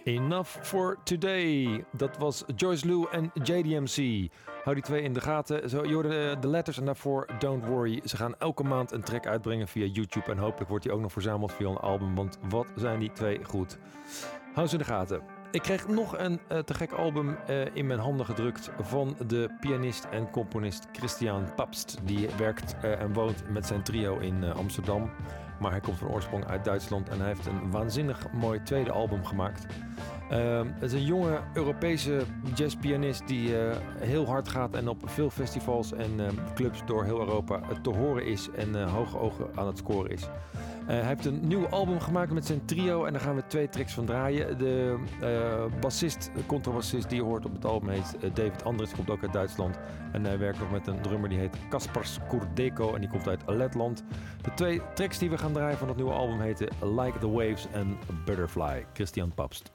Enough for Today. Dat was Joyce Lou en JDMC. Hou die twee in de gaten. Zo, je hoorde de letters en daarvoor Don't Worry. Ze gaan elke maand een track uitbrengen via YouTube. En hopelijk wordt die ook nog verzameld via een album. Want wat zijn die twee goed. Hou ze in de gaten. Ik kreeg nog een te gek album in mijn handen gedrukt van de pianist en componist Christian Papst. Die werkt en woont met zijn trio in Amsterdam. Maar hij komt van oorsprong uit Duitsland en hij heeft een waanzinnig mooi tweede album gemaakt. Het is een jonge Europese jazzpianist die heel hard gaat en op veel festivals en clubs door heel Europa te horen is en hoge ogen aan het scoren is. Hij heeft een nieuw album gemaakt met zijn trio en daar gaan we 2 tracks van draaien. De bassist, de contrabassist die je hoort op het album heet David Andres, komt ook uit Duitsland. En hij werkt nog met een drummer die heet Kaspars Kurdeko en die komt uit Letland. De 2 tracks die we gaan draaien van het nieuwe album heten Like the Waves en Butterfly. Christian Papst.